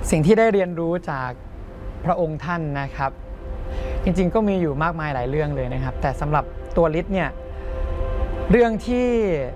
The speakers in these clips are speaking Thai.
สิ่งที่ได้เรียนรู้จากพระองค์ท่านนะครับจริงๆก็มีอยู่มากมายหลายเรื่องเลยนะครับแต่สำหรับตัวฤทธิ์เนี่ยเรื่องที่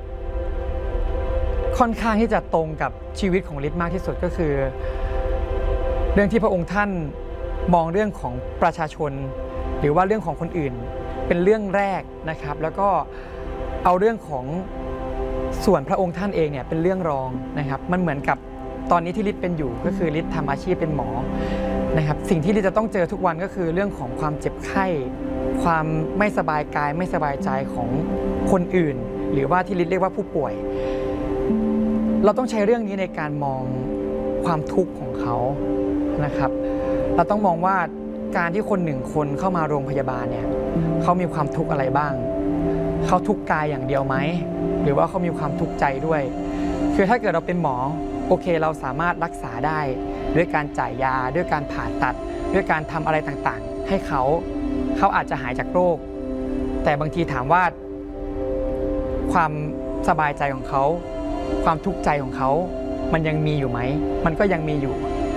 ค่อนข้างที่จะตรงกับชีวิตของฤทธิ์มากที่สุดก็คือเรื่องที่พระองค์ท่านมองเรื่องของประชาชนหรือว่าเรื่องของคนอื่นเป็นเรื่องแรกนะครับแล้วก็เอาเรื่องของส่วนพระองค์ท่านเองเนี่ยเป็นเรื่องรองนะครับมันเหมือนกับตอนนี้ที่ฤทธิ์เป็นอยู่ก็คือฤทธิ์ทำอาชีพเป็นหมอนะครับสิ่งที่ฤทธิ์จะต้องเจอทุกวันก็คือเรื่องของความเจ็บไข้ความไม่สบายกายไม่สบายใจของคนอื่นหรือว่าที่ฤทธิ์เรียกว่าผู้ป่วยเราต้องใช้เรื่องนี้ในการมองความทุกข์ของเขานะครับเราต้องมองว่าการที่คนหนึ่งคนเข้ามาโรงพยาบาลเนี่ยเขามีความทุกข์อะไรบ้างเขาทุกข์กายอย่างเดียวไหมหรือว่าเขามีความทุกข์ใจด้วยคือถ้าเกิดเราเป็นหมอโอเคเราสามารถรักษาได้ด้วยการจ่ายยาด้วยการผ่าตัดด้วยการทำอะไรต่างๆให้เขาอาจจะหายจากโรคแต่บางทีถามว่าความสบายใจของเขาความทุกข์ใจของเขามันยังมีอยู่ไหมมันก็ยังมีอยู่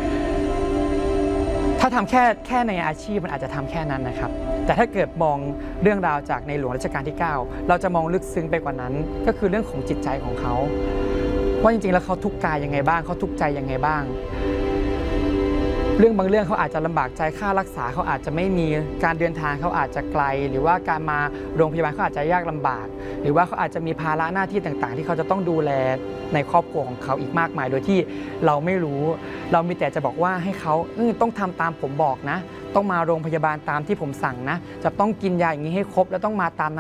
ถ้าทำแค่ในอาชีพมันอาจจะทำแค่นั้นนะครับแต่ถ้าเกิดมองเรื่องราวจากในหลวงรัชกาลที่9เราจะมองลึกซึ้งไปกว่านั้นก็คือเรื่องของจิตใจของเขาว่าจริงๆแล้วเขาทุกข์กายยังไงบ้างเขาทุกข์ใจยังไงบ้างเรื่องบางเรื่องเขาอาจจะลำบากใจค่ารักษาเขาอาจจะไม่มีการเดินทางเขาอาจจะไกลหรือว่าการมาโรงพยาบาลเขาอาจจะยากลำบากหรือว่าเขาอาจจะมีภาระหน้าที่ต่างๆที่เขาจะต้องดูแลในครอบครัวของเขาอีกมากมายโดยที่เราไม่รู้เรามีแต่จะบอกว่าให้เขาต้องทำตามผมบอกนะต้องมาโรงพยาบาลตามที่ผมสั่งนะจะต้องกินยาอย่างนี้ให้ครบแล้วต้องมาตาม